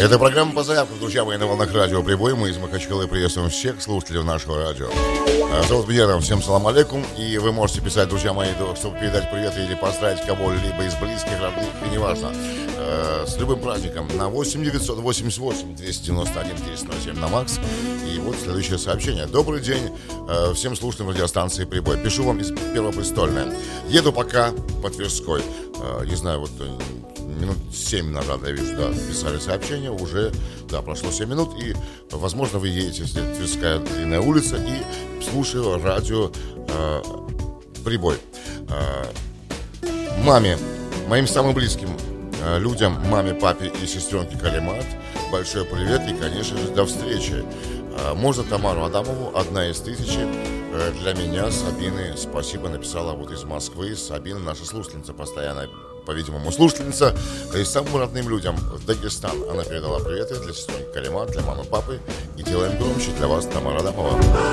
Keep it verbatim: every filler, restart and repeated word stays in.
Это программа по заявкам, друзья мои, на волнах радио «Прибой». Мы из Махачкалы приветствуем всех слушателей нашего радио. Зовут меня Рам, всем салам алейкум. И вы можете писать, друзья мои, чтобы передать привет или поздравить кого-либо из близких, родных, и неважно. С любым праздником на восемь девятьсот восемьдесят восемь двести девяносто один триста семь на Макс. И вот следующее сообщение. Добрый день всем слушателям радиостанции «Прибой». Пишу вам из Первопрестольной. Еду пока по Тверской. Не знаю, вот... минут семь назад, я вижу, да, писали сообщение, уже, да, прошло семь минут, и, возможно, вы едете, если Тверская длинная улица, и слушаю радио э, «Прибой». Э, маме, моим самым близким э, людям, маме, папе и сестренке Калимат, большой привет и, конечно же, до встречи. Э, можно Тамару Адамову, одна из тысячи, э, для меня, Сабины, спасибо, написала вот из Москвы, Сабина, наша слушательница постоянная, по-видимому, слушательница, и самым родным людям в Дагестан. Она передала приветы для сестры Калимат, для мамы, папы. И делаем громче для вас, Тамара Адамова.